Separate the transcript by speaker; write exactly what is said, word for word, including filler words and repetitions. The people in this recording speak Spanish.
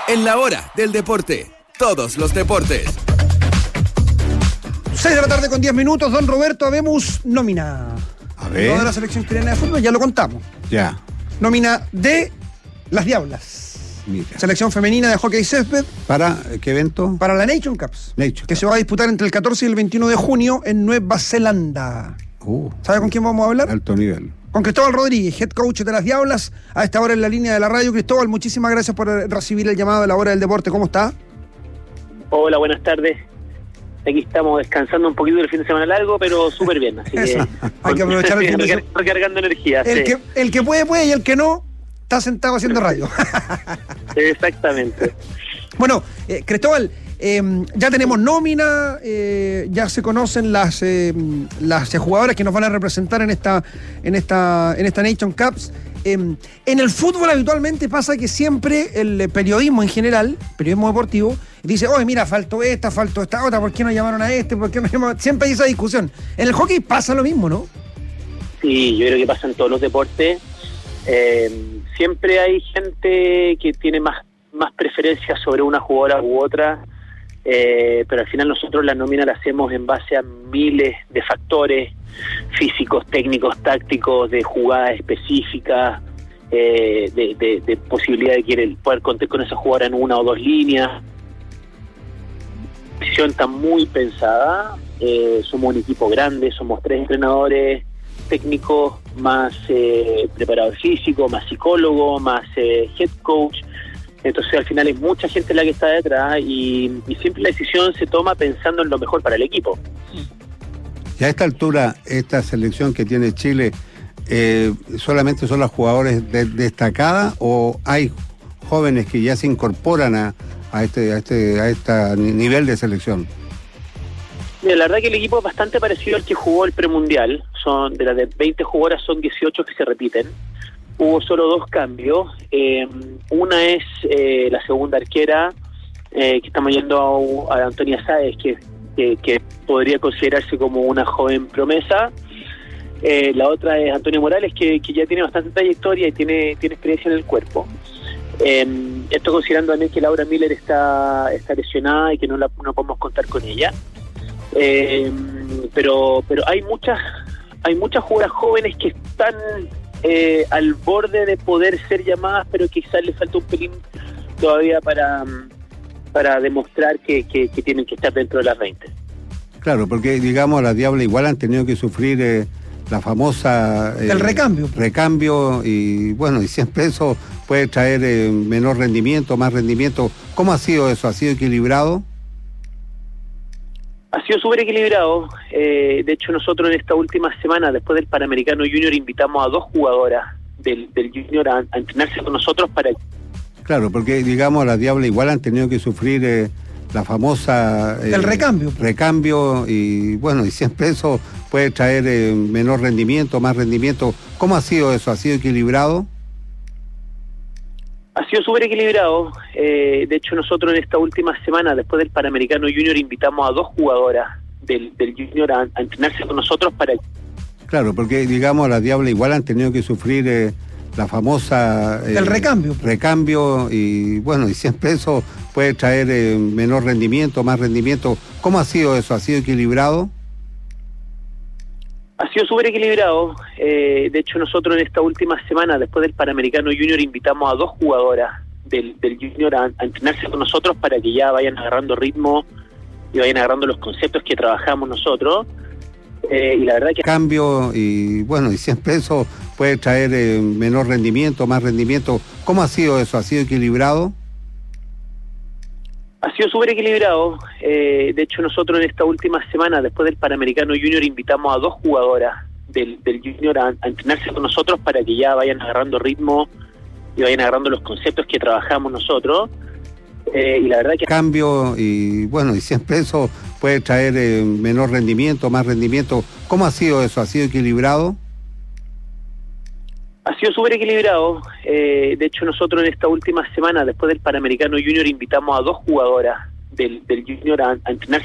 Speaker 1: En la hora del deporte, todos los deportes.
Speaker 2: seis de la tarde con diez minutos, don Roberto, habemos nómina.
Speaker 3: A ver.
Speaker 2: No de la selección chilena de fútbol, ya lo contamos.
Speaker 3: Ya.
Speaker 2: Nómina de las Diablas.
Speaker 3: Mira.
Speaker 2: Selección femenina de hockey césped.
Speaker 3: ¿Para qué evento?
Speaker 2: Para la Nation Cups.
Speaker 3: Nation
Speaker 2: que
Speaker 3: Cup.
Speaker 2: se va a disputar entre el catorce y el veintiuno de junio en Nueva Zelanda.
Speaker 3: Uh,
Speaker 2: ¿Sabe con quién vamos a hablar?
Speaker 3: alto nivel.
Speaker 2: Con Cristóbal Rodríguez, head coach de las Diablas, a esta hora en la línea de la radio. Cristóbal, muchísimas gracias por recibir el llamado de la hora del deporte. ¿Cómo está?
Speaker 4: Hola, buenas tardes. Aquí estamos descansando un poquito del fin de semana largo, pero súper bien. Así que
Speaker 2: hay que aprovechar el fin de semana.
Speaker 4: Recargando energía.
Speaker 2: El,
Speaker 4: sí.
Speaker 2: que, el que puede, puede, y el que no, está sentado haciendo radio.
Speaker 4: Exactamente.
Speaker 2: Bueno, eh, Cristóbal, eh, ya tenemos nómina, eh, ya se conocen las eh, las jugadoras que nos van a representar en esta en esta en esta Nation Cups. Eh, en el fútbol habitualmente pasa que siempre el periodismo en general, periodismo deportivo, dice, oye, mira, faltó esta, faltó esta otra, ¿por qué no llamaron a este? ¿Por qué no llamaron? Siempre hay esa discusión. En el hockey pasa lo mismo, ¿no?
Speaker 4: Sí, yo creo que pasa en todos los deportes. Eh, siempre hay gente que tiene más, más preferencia sobre una jugadora u otra, eh, pero al final nosotros la nómina la hacemos en base a miles de factores físicos, técnicos, tácticos, de jugadas específicas, eh, de, de, de posibilidad de querer poder contar con esa jugadora en una o dos líneas. La decisión está muy pensada, eh, somos un equipo grande, somos tres entrenadores técnicos, más eh, preparador físico, más psicólogo, más eh, head coach. Entonces al final es mucha gente la que está detrás y, y siempre la decisión se toma pensando en lo mejor para el equipo.
Speaker 3: Y a esta altura, esta selección que tiene Chile, eh, ¿solamente son las jugadores de, destacadas o hay jóvenes que ya se incorporan a, a este a este a este nivel de selección?
Speaker 4: Mira, la verdad que el equipo es bastante parecido al que jugó el premundial. Son de las de veinte jugadoras, son dieciocho que se repiten. Hubo solo dos cambios. Eh, una es eh, la segunda arquera, eh, que estamos yendo a, a Antonia Sáez, que, que, que podría considerarse como una joven promesa. Eh, la otra es Antonio Morales, que, que ya tiene bastante trayectoria y tiene, tiene experiencia en el cuerpo. Eh, esto considerando también que Laura Miller está, está lesionada y que no, la, no podemos contar con ella. Eh, pero pero hay muchas hay muchas jugadoras jóvenes que están eh, al borde de poder ser llamadas, pero quizás les falta un pelín todavía para para demostrar que, que, que tienen que estar dentro de las veinte.
Speaker 3: Claro, porque digamos las Diablas igual han tenido que sufrir eh, la famosa eh,
Speaker 2: el recambio
Speaker 3: recambio y bueno, y siempre eso puede traer eh, menor rendimiento, más rendimiento. ¿Cómo ha sido eso? ¿Ha sido equilibrado?
Speaker 4: Ha sido súper equilibrado. Eh, de hecho, nosotros en esta última semana, después del Panamericano Junior, invitamos a dos jugadoras del, del Junior a, a entrenarse con nosotros para...
Speaker 3: Claro, porque digamos las Diablas igual han tenido que sufrir eh, la famosa eh,
Speaker 2: el recambio
Speaker 3: recambio y bueno, y siempre eso puede traer eh, menor rendimiento, más rendimiento. ¿Cómo ha sido eso? ¿Ha sido equilibrado?
Speaker 4: Ha sido súper equilibrado. Eh, de hecho, nosotros en esta última semana, después del Panamericano Junior, invitamos a dos jugadoras del, del Junior a, a entrenarse con nosotros para...
Speaker 3: Claro, porque digamos las Diablas igual han tenido que sufrir eh, la famosa eh,
Speaker 2: el recambio
Speaker 3: recambio y bueno, y siempre eso puede traer eh, menor rendimiento, más rendimiento. ¿Cómo ha sido eso? ¿Ha sido equilibrado?
Speaker 4: Ha sido súper equilibrado. Eh, de hecho, nosotros en esta última semana, después del Panamericano Junior, invitamos a dos jugadoras del, del Junior a, a entrenarse con nosotros para que ya vayan agarrando ritmo y vayan agarrando los conceptos que trabajamos nosotros. Eh, y la verdad que...
Speaker 3: Cambio y bueno, y siempre eso puede traer eh, menor rendimiento, más rendimiento. ¿Cómo ha sido eso? ¿Ha sido equilibrado?
Speaker 4: Ha sido súper equilibrado. Eh, de hecho, nosotros en esta última semana, después del Panamericano Junior, invitamos a dos jugadoras del, del Junior a, a entrenarse con nosotros para que ya vayan agarrando ritmo y vayan agarrando los conceptos que trabajamos nosotros. Eh, y la verdad que...
Speaker 3: Cambio y bueno, y siempre eso puede traer eh, menor rendimiento, más rendimiento. ¿Cómo ha sido eso? ¿Ha sido equilibrado?
Speaker 4: Ha sido súper equilibrado. Eh, de hecho, nosotros en esta última semana, después del Panamericano Junior, invitamos a dos jugadoras del, del Junior a, a entrenarse